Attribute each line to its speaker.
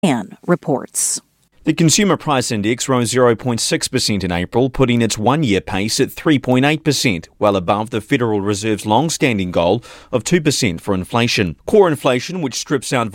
Speaker 1: Ann reports.
Speaker 2: The Consumer Price Index rose 0.6% in April, putting its one-year pace at 3.8%, well above the Federal Reserve's long-standing goal of 2% for inflation. Core inflation, which strips out